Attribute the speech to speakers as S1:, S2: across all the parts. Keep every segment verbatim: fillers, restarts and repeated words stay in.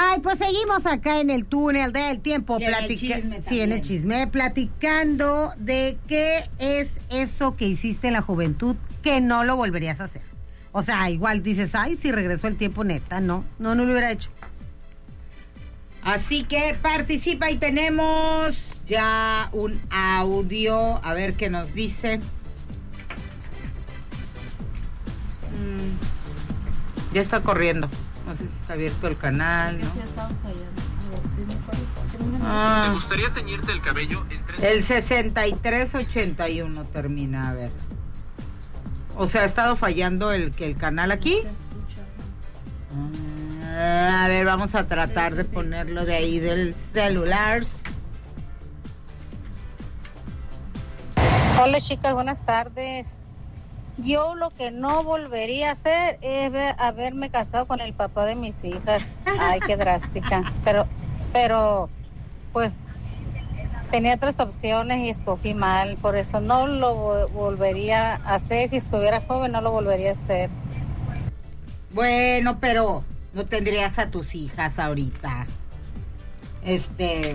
S1: Ay, pues seguimos acá en el túnel del tiempo.
S2: Platicando.
S1: Sí, en el chisme, platicando de qué es eso que hiciste en la juventud que no lo volverías a hacer. O sea, igual dices, ay, si regresó el tiempo, neta, no, no, no lo hubiera hecho.
S2: Así que participa y tenemos ya un audio, a ver qué nos dice. Mm, ya está corriendo. No sé si está abierto el canal, ¿no? Ah,
S3: ¿te gustaría teñirte el cabello? En tres...
S2: El sesenta y tres ochenta y uno termina, a ver. O sea, ¿ha estado fallando el, el canal aquí? Ah, a ver, vamos a tratar de ponerlo de ahí del celular.
S4: Hola chicas, buenas tardes. Yo lo que no volvería a hacer es ver, haberme casado con el papá de mis hijas. Ay, qué drástica. Pero, pero, pues, tenía tres opciones y escogí mal. Por eso no lo volvería a hacer. Si estuviera joven, no lo volvería a hacer.
S2: Bueno, pero no tendrías a tus hijas ahorita. Este,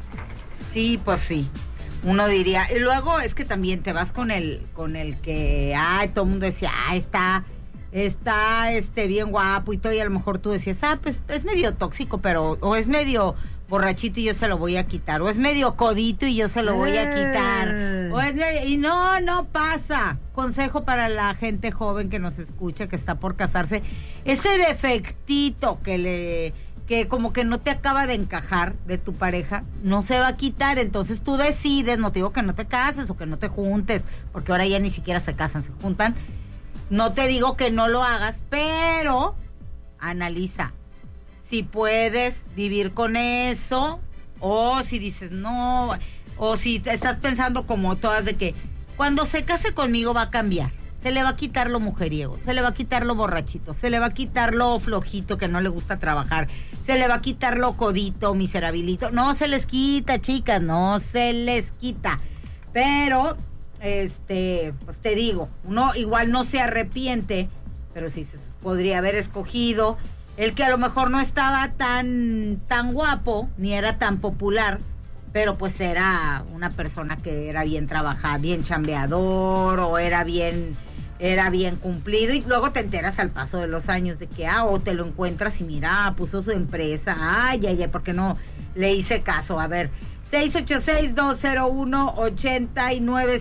S2: sí, pues sí. Uno diría, y luego es que también te vas con el, con el que, ay, todo el mundo decía, ah, está, está, este, bien guapo y todo, y a lo mejor tú decías, ah, pues es medio tóxico, pero, o es medio borrachito y yo se lo voy a quitar, o es medio codito y yo se lo voy a quitar, o es medio, y no, no pasa. Consejo para la gente joven que nos escucha, que está por casarse, ese defectito que le... que como que no te acaba de encajar de tu pareja, no se va a quitar, entonces tú decides, no te digo que no te cases o que no te juntes, porque ahora ya ni siquiera se casan, se juntan, no te digo que no lo hagas, pero analiza si puedes vivir con eso, o si dices no, o si te estás pensando como todas de que cuando se case conmigo va a cambiar. Se le va a quitar lo mujeriego, se le va a quitar lo borrachito, se le va a quitar lo flojito que no le gusta trabajar, se le va a quitar lo codito, miserabilito. No se les quita, chicas, no se les quita. Pero, este, pues te digo, uno igual no se arrepiente, pero sí se podría haber escogido el que a lo mejor no estaba tan, tan guapo, ni era tan popular, pero pues era una persona que era bien trabajada, bien chambeador, o era bien... era bien cumplido, y luego te enteras al paso de los años de que, ah, o te lo encuentras y mira, puso su empresa, ay, ay, ay, ¿por qué no le hice caso? A ver, seis ocho seis, dos cero uno, ocho nueve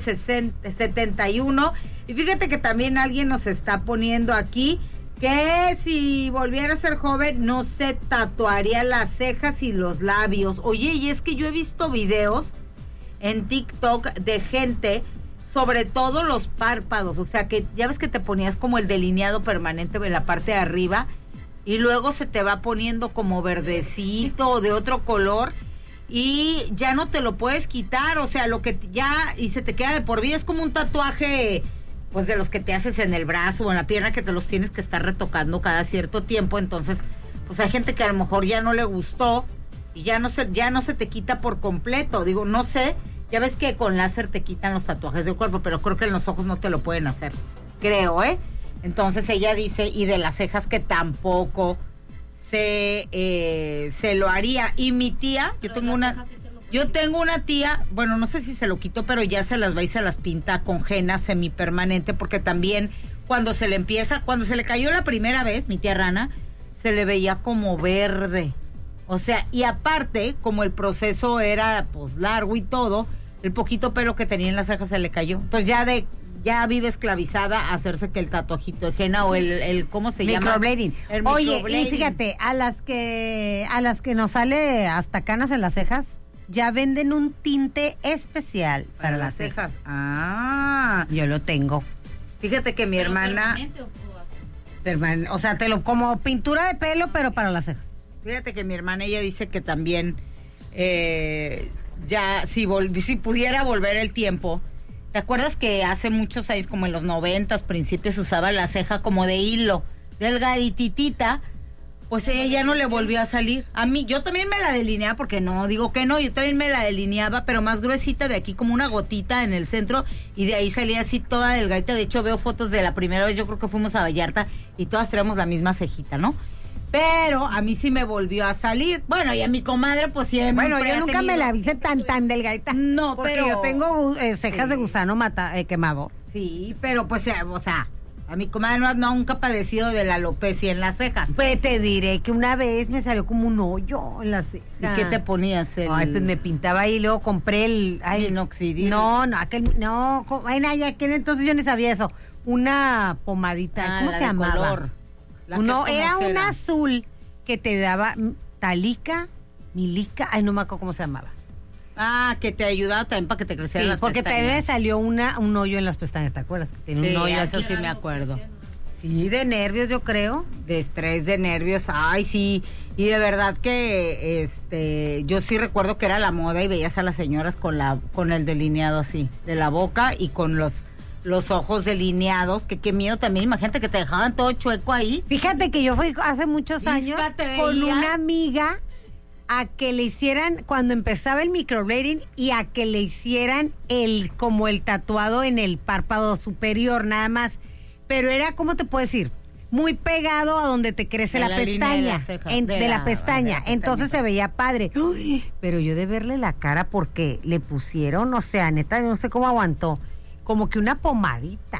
S2: siete uno, y fíjate que también alguien nos está poniendo aquí que si volviera a ser joven no se tatuaría las cejas y los labios. Oye, y es que yo he visto videos en TikTok de gente, sobre todo los párpados, o sea que ya ves que te ponías como el delineado permanente en la parte de arriba y luego se te va poniendo como verdecito o de otro color y ya no te lo puedes quitar, o sea, lo que ya y se te queda de por vida, es como un tatuaje pues de los que te haces en el brazo o en la pierna, que te los tienes que estar retocando cada cierto tiempo. Entonces pues hay gente que a lo mejor ya no le gustó y ya no se, ya no se te quita por completo, digo, no sé. Ya ves que con láser te quitan los tatuajes del cuerpo, pero creo que en los ojos no te lo pueden hacer. Creo, ¿eh? Entonces ella dice, y de las cejas que tampoco se, eh, se lo haría. Y mi tía, yo tengo una, yo tengo una tía, bueno, no sé si se lo quitó, pero ya se las va y se las pinta con henna semipermanente, porque también cuando se le empieza, cuando se le cayó la primera vez, mi tía Rana, se le veía como verde. O sea, y aparte, como el proceso era pues largo y todo, el poquito pelo que tenía en las cejas se le cayó. Entonces ya de ya vive esclavizada a hacerse que el tatuajito de henna o el, el ¿cómo se llama?
S1: Microblading. El Oye, microblading. Y fíjate, a las que a las que nos sale hasta canas en las cejas, ya venden un tinte especial para, para las cejas. cejas.
S2: Ah,
S1: yo lo tengo.
S2: Fíjate que mi pero hermana
S1: permanente, o sea, te lo como pintura de pelo, pero para las cejas.
S2: Fíjate que mi hermana, ella dice que también eh, ya si, vol- si pudiera volver el tiempo, ¿te acuerdas que hace muchos años, como en los noventas, principios, usaba la ceja como de hilo, delgadititita? Pues ella ya no le volvió a salir. A mí, yo también me la delineaba, porque no, digo que no, yo también me la delineaba, pero más gruesita, de aquí como una gotita en el centro, y de ahí salía así toda delgadita. De hecho, veo fotos de la primera vez, yo creo que fuimos a Vallarta, y todas traemos la misma cejita, ¿no? Pero a mí sí me volvió a salir. Bueno, y a mi comadre, pues siempre.
S1: Bueno, yo nunca
S2: tenido...
S1: me la hice tan, tan delgadita.
S2: No,
S1: porque
S2: pero...
S1: yo tengo eh, cejas
S2: sí.
S1: de gusano mata, eh, quemado.
S2: Sí, pero pues, eh, o sea, a mi comadre no, no nunca ha padecido de la alopecia en las cejas.
S1: Pues te diré que una vez me salió como un hoyo en la ceja.
S2: ¿Y qué te ponías? El...
S1: Ay, pues me pintaba ahí y luego compré el... Ay,
S2: minoxidil.
S1: No, no, aquel... No, bueno, ya que entonces yo ni sabía eso. Una pomadita,
S2: Ah,
S1: ¿cómo
S2: la
S1: se
S2: de
S1: llamaba?
S2: color. La que
S1: No,
S2: es como
S1: era
S2: cera.
S1: una azul que te daba mm, talica, milica, ay, no me acuerdo cómo se llamaba.
S2: Ah, que te ayudaba también para que te crecieran
S1: Sí,
S2: las
S1: porque
S2: pestañas.
S1: también me salió una, un hoyo en las pestañas, ¿te acuerdas? Que tenía
S2: Sí,
S1: un hoyo
S2: eso
S1: así.
S2: sí me acuerdo.
S1: Sí, de nervios, yo creo.
S2: De estrés, de nervios, ay, sí. Y de verdad que este yo sí recuerdo que era la moda y veías a las señoras con la con el delineado así, de la boca y con los los ojos delineados, que qué miedo también, imagínate que te dejaban todo chueco ahí.
S1: Fíjate que yo fui hace muchos
S2: Isca,
S1: años
S2: te
S1: con
S2: veía.
S1: una amiga a que le hicieran, cuando empezaba el microblading, y a que le hicieran el, como el tatuado en el párpado superior, nada más. Pero era, ¿cómo te puedo decir? Muy pegado a donde te crece
S2: De
S1: la,
S2: la línea de
S1: pestaña,
S2: la ceja,
S1: en-
S2: de
S1: de, la,
S2: la-
S1: pestaña.
S2: de la
S1: Entonces
S2: pestañita.
S1: se veía padre. Uy, pero yo de verle la cara porque le pusieron, o sea, neta, no sé cómo aguantó, como que una pomadita.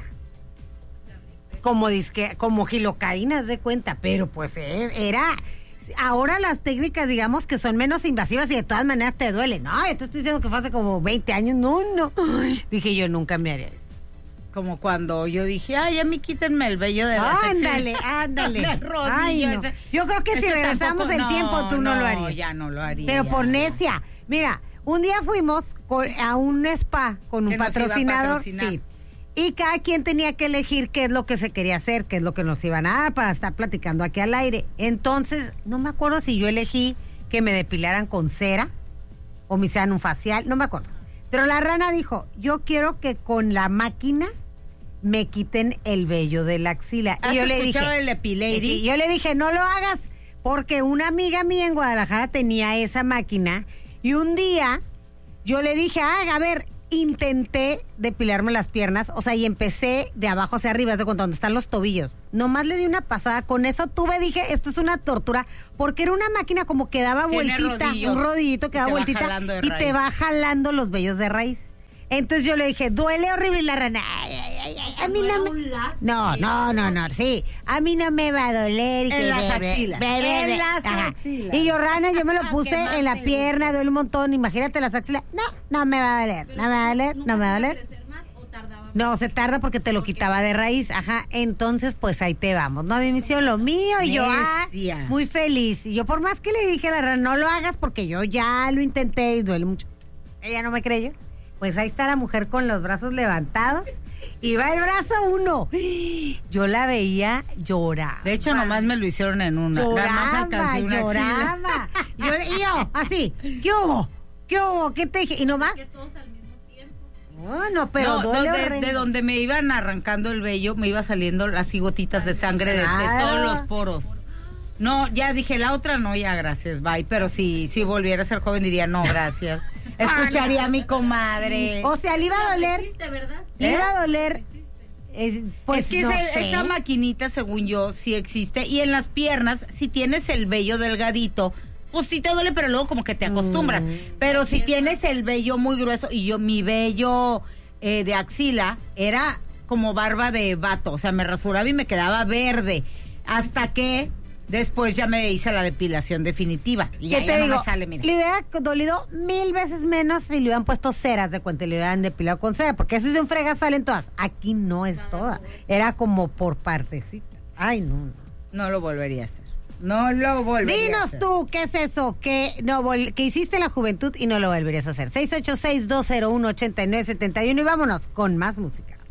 S1: Como disque, como gilocaína, haz de cuenta, pero pues eh, era, ahora las técnicas digamos que son menos invasivas y de todas maneras te duele. No, yo te estoy diciendo que fue hace como veinte años, no, no. Ay, dije yo nunca me haría eso.
S2: Como cuando yo dije, ay, a mí quítenme el vello de la
S1: Ándale, ándale.
S2: La rodilla,
S1: Ay, no.
S2: ese-
S1: Yo creo que si
S2: ese
S1: regresamos
S2: tampoco-
S1: el
S2: no,
S1: tiempo tú no,
S2: no,
S1: lo harías.
S2: ya no lo haría.
S1: Pero por
S2: no.
S1: necia. Mira, un día fuimos con- a un spa con un
S2: Que nos iba a
S1: patrocinador,
S2: patrocinar.
S1: sí. Y cada quien tenía que elegir qué es lo que se quería hacer, qué es lo que nos iban a dar para estar platicando aquí al aire. Entonces, no me acuerdo si yo elegí que me depilaran con cera o me hicieran un facial, no me acuerdo. Pero la rana dijo, yo quiero que con la máquina me quiten el vello de la axila.
S2: ¿Has
S1: y yo le
S2: escuchado
S1: dije,
S2: el epilating?
S1: Sí, yo le dije, no lo hagas, porque una amiga mía en Guadalajara tenía esa máquina y un día yo le dije, ah, a ver, intenté depilarme las piernas, o sea, y empecé de abajo hacia arriba, es de cuando donde están los tobillos. Nomás le di una pasada, con eso tuve, dije, esto es una tortura, porque era una máquina como que daba
S2: Tiene
S1: vueltita,
S2: rodillos,
S1: un rodillito que
S2: y
S1: daba
S2: te va
S1: vueltita
S2: jalando de
S1: y te
S2: raíz.
S1: va jalando los vellos de raíz. Entonces yo le dije, duele horrible, y la rana, ay, ay, ay, ay, a mí no me... No, no, no, no, sí, a mí no me va a doler. y
S2: En
S1: que
S2: las
S1: be- be-
S2: axilas,
S1: be- be-
S2: en
S1: be-
S2: las
S1: Ajá.
S2: axilas.
S1: Y yo, rana, yo me lo
S2: Ah,
S1: puse
S2: qué más
S1: en la
S2: te
S1: pierna, duele un montón, imagínate las axilas. No, no me va a doler, no me va a doler, no me va a doler. No, se tarda porque te lo quitaba de raíz, ajá, entonces pues ahí te vamos, ¿no? A mí me hicieron lo mío y yo, ah,
S2: Necia.
S1: muy feliz. Y yo por más que le dije a la rana, no lo hagas porque yo ya lo intenté y duele mucho. Ella no me creyó. Pues ahí está la mujer con los brazos levantados y va el brazo uno. Yo la veía llorar.
S2: De hecho, nomás me lo hicieron en una. Nada más
S1: Lloraba,
S2: alcancé una axila.
S1: lloraba. Yo, y yo, así, ¿qué hubo? ¿Qué hubo? ¿Qué te dije? ¿Y nomás? Bueno, pero
S2: No,
S1: duele
S2: donde-
S1: horrendo.
S2: de donde me iban arrancando el vello, me iba saliendo así gotitas de sangre de, de
S1: Claro.
S2: todos los poros. No, ya dije, la otra no, ya gracias, bye. Pero si, si volviera a ser joven diría, no, gracias. Escucharía a mi comadre.
S1: O sea, le iba a doler. Le iba a doler. Es, pues
S2: es que
S1: no
S2: ese-
S1: sé.
S2: esa maquinita, según yo, sí existe. Y en las piernas, si tienes el vello delgadito, pues sí te duele, pero luego como que te acostumbras. Pero si tienes el vello muy grueso, y yo, mi vello eh, de axila era como barba de vato, o sea, me rasuraba y me quedaba verde. Hasta que después ya me hice la depilación definitiva. Y
S1: ¿Qué
S2: ya,
S1: te
S2: ya no
S1: digo?
S2: me sale, mira.
S1: Le hubiera dolido mil veces menos si le hubieran puesto ceras de cuenta, y le hubieran depilado con cera, porque eso es de un frega, salen todas. Aquí no es toda. Era como por partecitas. Ay, no, no.
S2: No lo volvería a hacer. No lo volvería a
S1: Dinos
S2: hacer.
S1: tú, ¿qué es eso que no vol- que hiciste en la juventud y no lo volverías a hacer? seis ocho seis, dos cero uno, ocho nueve siete uno y vámonos con más música.